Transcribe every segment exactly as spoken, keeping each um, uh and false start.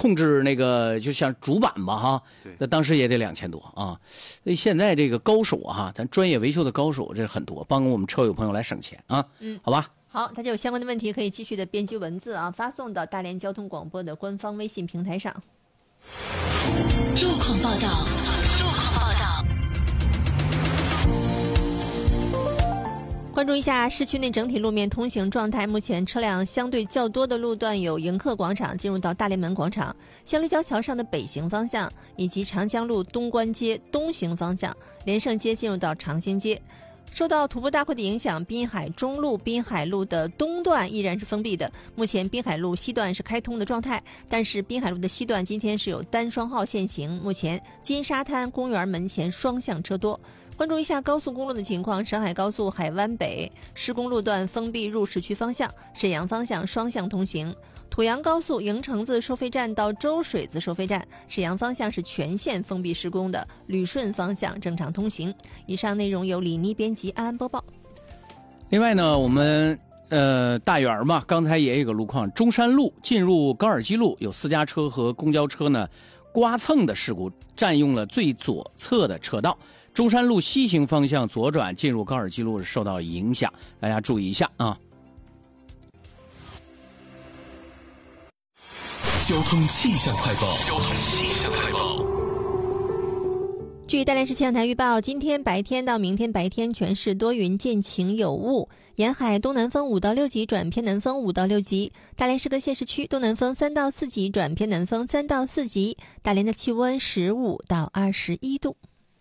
控制那个就像主板吧哈，那当时也得两千多啊。所以现在这个高手啊，咱专业维修的高手这是很多，帮我们车友朋友来省钱啊。嗯，好吧。 好，大家有相关的问题可以继续的编辑文字啊，发送到大连交通广播的官方微信平台上。 路况报道，路况报道。 关注一下市区内整体路面通行状态，目前车辆相对较多的路段有迎客广场进入到大连门广场、香绿交桥上的北行方向，以及长江路东关街东行方向、连胜街进入到长兴街。受到徒步大会的影响，滨海中路、滨海路的东段依然是封闭的。目前滨海路西段是开通的状态，但是滨海路的西段今天是有单双号限行。目前金沙滩公园门前双向车多。关注一下高速公路的情况，上海高速海湾北施工路段封闭入市区方向，沈阳方向双向通行。濮阳高速营城子收费站到周水子收费站，沈阳方向是全线封闭施工的，旅顺方向正常通行。以上内容由李妮编辑，安安播报。 另外呢，我们呃大园嘛，刚才也有个路况，中山路进入高尔基路有私家车和公交车呢刮蹭的事故，占用了最左侧的车道。中山路西行方向左转进入高尔基路是受到影响，大家注意一下啊。 交通气象快报。交通气象快报。 据大连市气象台预报，今天白天到明天白天全市多云见晴有雾，沿海东南风五到六级转偏南风五到六级，大连市各县市区东南风三到四级转偏南风三到四级，大连的气温十五到二十一度。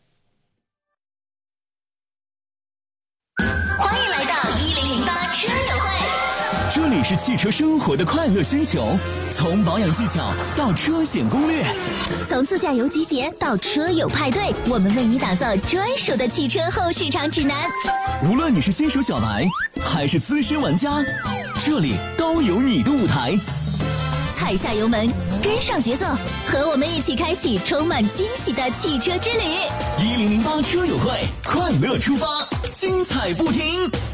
欢迎来到一零零八车友会， 这里是汽车生活的快乐星球，从保养技巧到车险攻略， 从自驾游集结到车友派对，我们为你打造专属的汽车后市场指南。 无论你是新手小白还是资深玩家，这里都有你的舞台。 踩下油门，跟上节奏，和我们一起开启充满惊喜的汽车之旅。 一零零八车友会，快乐出发，精彩不停。